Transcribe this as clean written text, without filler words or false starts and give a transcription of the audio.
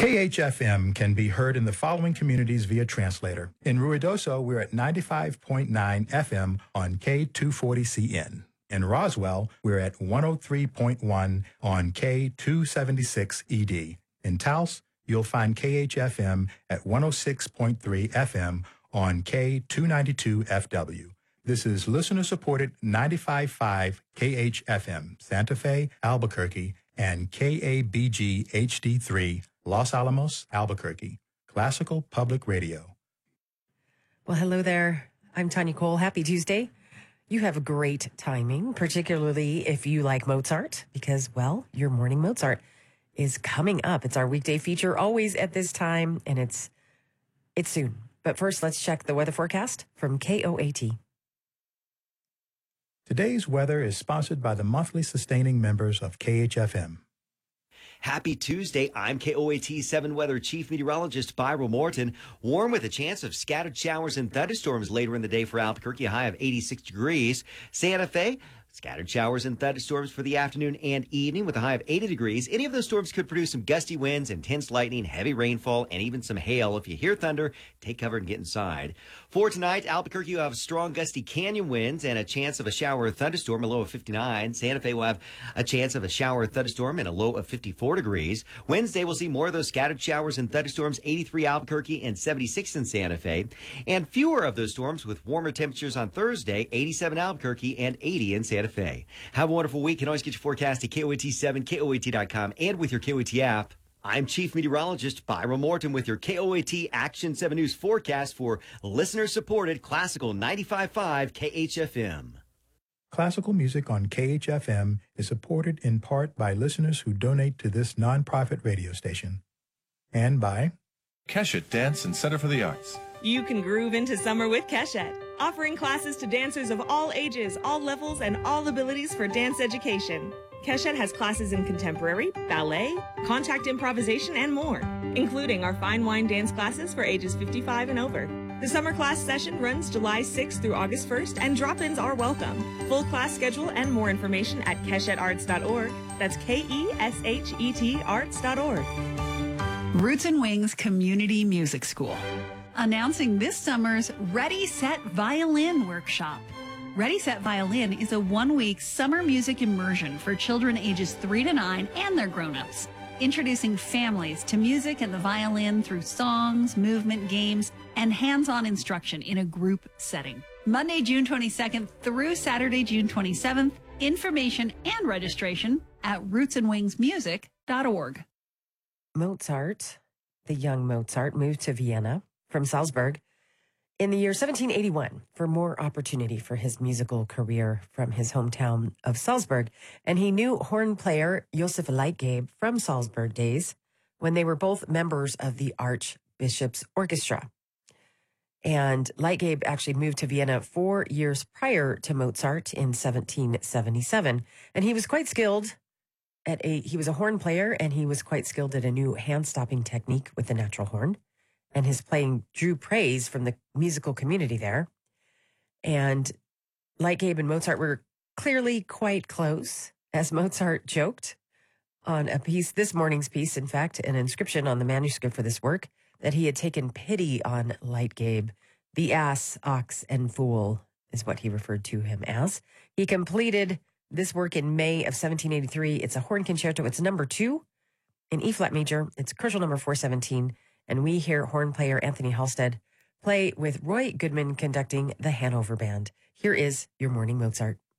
KHFM can be heard in the following communities via translator. In Ruidoso, we're at 95.9 FM on K240CN. In Roswell, we're at 103.1 on K276ED. In Taos, you'll find KHFM at 106.3 FM on K292FW. This is listener-supported 95.5 KHFM, Santa Fe, Albuquerque, and KABG HD3, Los Alamos, Albuquerque, Classical Public Radio. Well, hello there. I'm Tanya Cole. Happy Tuesday. You have great timing, particularly if you like Mozart, because, well, your morning Mozart is coming up. It's our weekday feature, always at this time, and it's soon. But first, let's check the weather forecast from KOAT. Today's weather is sponsored by the monthly sustaining members of KHFM. Happy Tuesday. I'm KOAT 7 Weather Chief Meteorologist Byron Morton. Warm with a chance of scattered showers and thunderstorms later in the day for Albuquerque, a high of 86 degrees. Santa Fe, scattered showers and thunderstorms for the afternoon and evening with a high of 80 degrees. Any of those storms could produce some gusty winds, intense lightning, heavy rainfall, and even some hail. If you hear thunder, take cover and get inside. For tonight, Albuquerque will have strong gusty canyon winds and a chance of a shower or thunderstorm, a low of 59. Santa Fe will have a chance of a shower or thunderstorm and a low of 54 degrees. Wednesday, we'll see more of those scattered showers and thunderstorms, 83 Albuquerque and 76 in Santa Fe. And fewer of those storms with warmer temperatures on Thursday, 87 Albuquerque and 80 in Santa Fe. Have a wonderful week. You can always get your forecast at KOAT7, KOAT.com, and with your KOAT app. I'm Chief Meteorologist Byron Morton with your KOAT Action 7 News forecast for listener-supported Classical 95.5 KHFM. Classical music on KHFM is supported in part by listeners who donate to this nonprofit radio station. And by Keshet Dance and Center for the Arts. You can groove into summer with Keshet, offering classes to dancers of all ages, all levels, and all abilities for dance education. Keshet has classes in contemporary, ballet, contact improvisation, and more, including our fine wine dance classes for ages 55 and over. The summer class session runs July 6th through August 1st, and drop-ins are welcome. Full class schedule and more information at keshetarts.org. That's KESHET arts.org. Roots and Wings Community Music School, announcing this summer's Ready Set Violin Workshop. Ready Set Violin is a one-week summer music immersion for children ages 3 to 9 and their grown-ups, introducing families to music and the violin through songs, movement, games, and hands-on instruction in a group setting. Monday, June 22nd through Saturday, June 27th. Information and registration at rootsandwingsmusic.org. Mozart, the young Mozart, moved to Vienna from Salzburg in the year 1781 for more opportunity for his musical career from his hometown of Salzburg. And he knew horn player Josef Leitgeb from Salzburg days when they were both members of the Archbishop's Orchestra. And Leitgeb actually moved to Vienna 4 years prior to Mozart in 1777. And he was quite skilled he was a horn player, and he was quite skilled at a new hand-stopping technique with the natural horn. And his playing drew praise from the musical community there. And Leitgeb and Mozart were clearly quite close, as Mozart joked on a piece, this morning's piece, in fact, an inscription on the manuscript for this work, that he had taken pity on Leitgeb. The ass, ox, and fool is what he referred to him as. He completed this work in May of 1783. It's a horn concerto. It's number 2 in E-flat major. It's crucial number 417. And we hear horn player Anthony Halstead play with Roy Goodman conducting the Hanover Band. Here is your morning Mozart.